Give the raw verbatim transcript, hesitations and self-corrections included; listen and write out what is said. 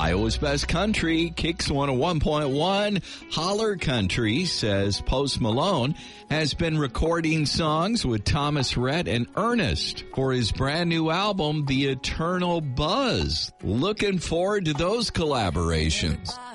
Iowa's Best Country, Kicks one oh one point one. Holler Country says Post Malone has been recording songs with Thomas Rhett and Ernest for his brand new album, The Eternal Buzz. Looking forward to those collaborations.